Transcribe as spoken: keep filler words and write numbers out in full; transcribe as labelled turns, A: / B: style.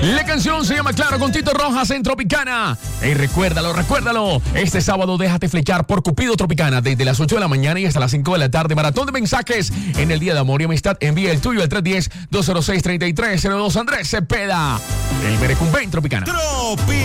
A: La canción se llama Claro con Tito Rojas en Tropicana. Y recuérdalo, recuérdalo. Este sábado déjate flechar por Cupido Tropicana desde las ocho de la mañana y hasta las cinco de la tarde. Maratón de mensajes en el Día de Amor y Amistad. Envía el tuyo al tres uno cero, dos cero seis, tres tres cero dos. Andrés Cepeda. El Merecumbe en Tropicana.
B: Tropi.